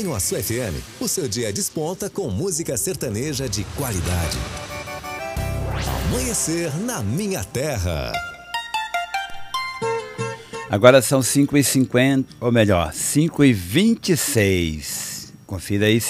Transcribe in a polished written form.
no Açu FM, o seu dia desponta com música sertaneja de qualidade. Amanhecer na minha terra. Agora são 5h50, ou melhor, 5h26. Confira aí.